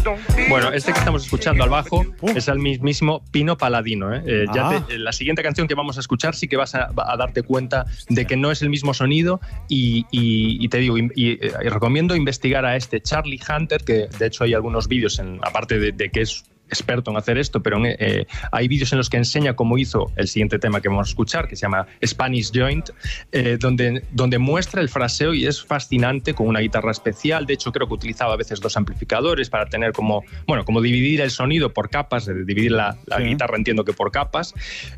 Bueno, este que estamos escuchando al bajo es el mismísimo Pino Palladino, ¿eh? La siguiente canción que vamos a escuchar sí que vas a darte cuenta de que no es el mismo sonido y te digo, y recomiendo investigar a este Charlie Hunter, que de hecho hay algunos vídeos, aparte de que es experto en hacer esto, pero hay vídeos en los que enseña cómo hizo el siguiente tema que vamos a escuchar, que se llama Spanish Joint, donde muestra el fraseo y es fascinante, con una guitarra especial. De hecho, creo que utilizaba a veces 2 amplificadores para tener como dividir el sonido por capas, dividir la guitarra, entiendo que por capas,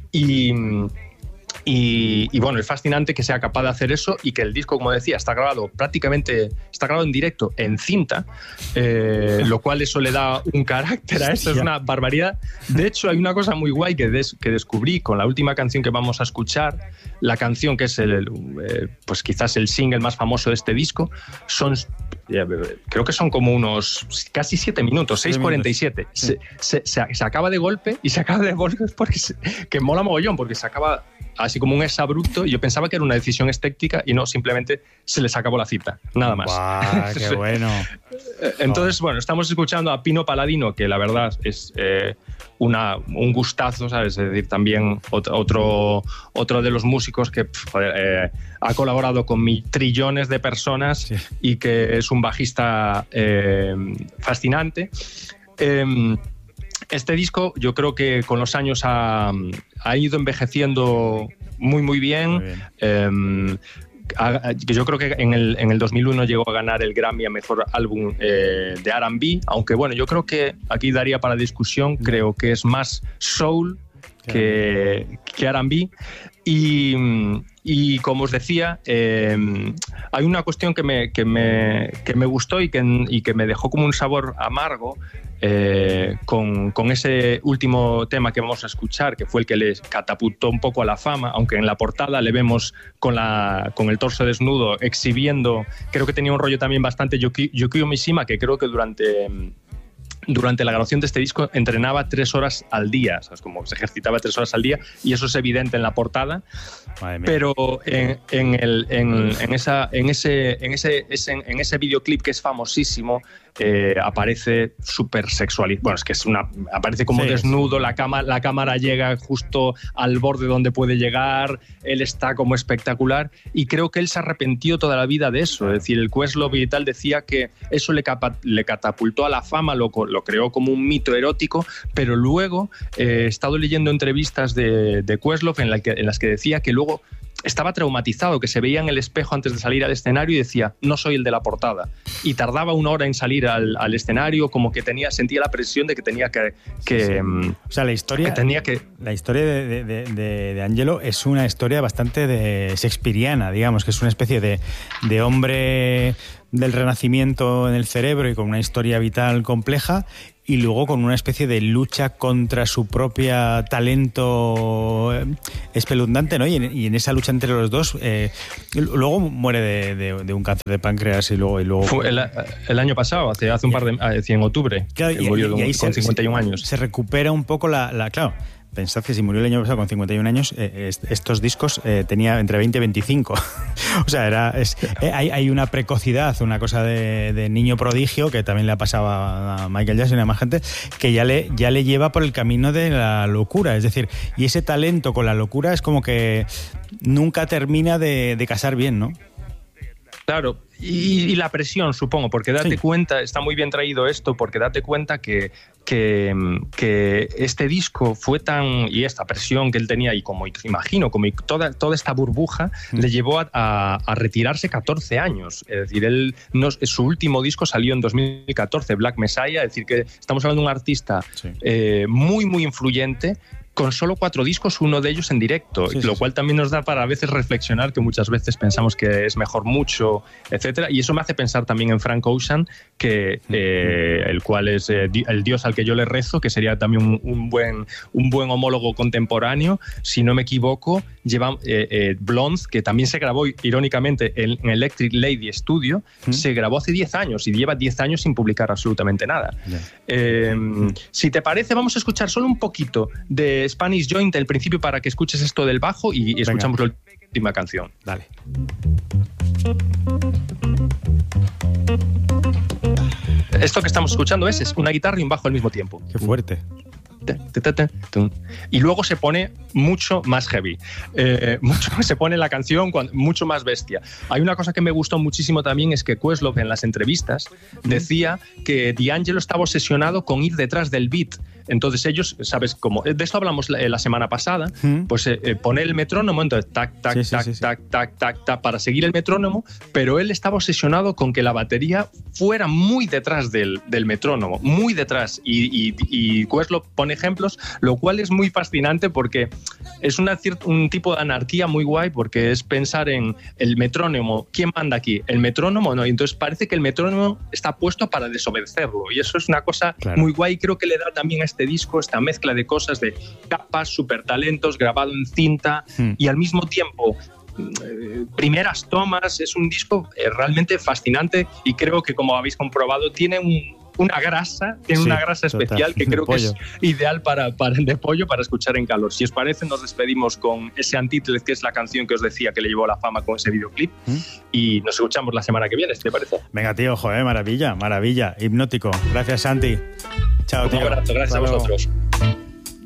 y bueno, es fascinante que sea capaz de hacer eso y que el disco, como decía, está grabado en directo, en cinta, lo cual eso le da un carácter a esto, es una barbaridad. De hecho, hay una cosa muy guay que descubrí con la última canción que vamos a escuchar, la canción que es pues quizás el single más famoso de este disco, creo que son como unos casi 7 minutos, 6:47. Sí. Se acaba de golpe, y se acaba de golpe porque que mola mogollón, porque se acaba así como un exabrupto, y yo pensaba que era una decisión estética y no, simplemente se les acabó la cita, nada más. ¡Guau, qué bueno! Entonces, bueno, estamos escuchando a Pino Palladino, que la verdad es un gustazo, ¿sabes? Es decir, también otro de los músicos que ha colaborado con trillones de personas, y que es un bajista fascinante. Este disco yo creo que con los años ha ido envejeciendo muy bien. Yo creo que en el 2001 llegó a ganar el Grammy a Mejor Álbum de R&B, aunque bueno, yo creo que aquí daría para discusión, creo que es más soul que R&B. Y como os decía, hay una cuestión que me gustó y que me dejó como un sabor amargo con ese último tema que vamos a escuchar, que fue el que les catapultó un poco a la fama, aunque en la portada le vemos con el torso desnudo exhibiendo. Creo que tenía un rollo también bastante Yukio Mishima, que creo que durante la grabación de este disco entrenaba 3 horas al día, ¿sabes? Como se ejercitaba 3 horas al día, y eso es evidente en la portada. Pero en ese videoclip, que es famosísimo, aparece súper sexual. Bueno, es que aparece como desnudo, la cámara llega justo al borde donde puede llegar, él está como espectacular, y creo que él se arrepintió toda la vida de eso. Es decir, el Questlove y tal decía que eso le catapultó a la fama, lo creó como un mito erótico, pero luego he estado leyendo entrevistas de Questlove en las que decía que luego estaba traumatizado, que se veía en el espejo antes de salir al escenario y decía, no soy el de la portada, y tardaba 1 hora en salir al escenario, como que sentía la presión de que tenía que o sea, la historia de Angelo es una historia bastante shakespeariana, digamos, que es una especie de hombre del renacimiento en el cerebro y con una historia vital compleja, y luego con una especie de lucha contra su propio talento espeluznante, ¿no? Y en esa lucha entre los dos, luego muere de un cáncer de páncreas y luego fue el año pasado, hace un par de en octubre, claro, que murió con 51 años. Se recupera un poco claro. Pensad que si murió el año pasado con 51 años, estos discos tenía entre 20 y 25. O sea, hay una precocidad, una cosa de niño prodigio, que también le ha pasado a Michael Jackson y a más gente, que ya le lleva por el camino de la locura. Es decir, y ese talento con la locura es como que nunca termina de casar bien, ¿no? Claro, y la presión, supongo, porque date cuenta, está muy bien traído esto, porque date cuenta que este disco fue y esta presión que él tenía, y como imagino, como toda esta burbuja, le llevó a retirarse 14 años. Es decir, su último disco salió en 2014, Black Messiah, es decir, que estamos hablando de un artista muy, muy influyente, con solo 4 discos, uno de ellos en directo, lo cual también nos da para a veces reflexionar, que muchas veces pensamos que es mejor mucho, etcétera, y eso me hace pensar también en Frank Ocean, que el cual es el dios al que yo le rezo, que sería también un buen homólogo contemporáneo. Si no me equivoco, lleva Blonde, que también se grabó irónicamente en Electric Lady Studio, se grabó hace 10 años y lleva 10 años sin publicar absolutamente nada. Si te parece, vamos a escuchar solo un poquito de Spanish Joint, el principio, para que escuches esto del bajo, y escuchamos la última canción. Dale. Esto que estamos escuchando es una guitarra y un bajo al mismo tiempo. Qué fuerte. Y luego se pone mucho más heavy, se pone la canción mucho más bestia. Hay una cosa que me gustó muchísimo también, es que Questlove en las entrevistas decía que D'Angelo estaba obsesionado con ir detrás del beat. Entonces ellos, ¿sabes? Como de esto hablamos la semana pasada, pues pone el metrónomo, entonces tac, tac, tac, para seguir el metrónomo, pero él estaba obsesionado con que la batería fuera muy detrás del metrónomo, muy detrás. Y Questlove pone ejemplos, lo cual es muy fascinante porque es un tipo de anarquía muy guay, porque es pensar en el metrónomo. ¿Quién manda aquí? ¿El metrónomo? No. Y entonces parece que el metrónomo está puesto para desobedecerlo, y eso es una cosa muy guay. Creo que le da también a este disco esta mezcla de cosas, de capas, super talentos, grabado en cinta y al mismo tiempo primeras tomas. Es un disco realmente fascinante, y creo que, como habéis comprobado, tiene una grasa especial, total, que creo que es ideal para de pollo para escuchar en calor. Si os parece, nos despedimos con ese Antítesis, que es la canción que os decía que le llevó a la fama con ese videoclip, y nos escuchamos la semana que viene, ¿te parece? Venga, tío, maravilla, hipnótico. Gracias, Santi. Chao, tío. Un abrazo, gracias a vosotros.